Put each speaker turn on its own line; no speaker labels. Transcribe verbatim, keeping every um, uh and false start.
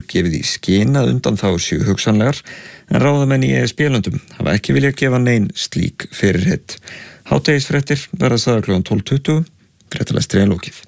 gefið í skyn að undanþágur séu hugsanlegar, en ráðamenn í E S B-löndum hafa ekki viljað gefa nein slík fyrirheit. Hádegisfréttir verða sagðar klukkan tólf tuttugu, fréttalestri er lokið.